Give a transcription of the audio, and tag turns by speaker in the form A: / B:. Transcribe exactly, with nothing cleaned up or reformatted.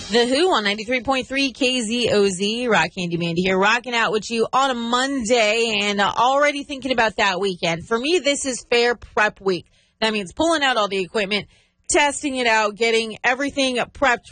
A: The Who on ninety-three point three K Z O Z. Rock Candy Mandy here, rocking out with you on a Monday and uh, already thinking about that weekend. For me, this is fair prep week. That means pulling out all the equipment, testing it out, getting everything prepped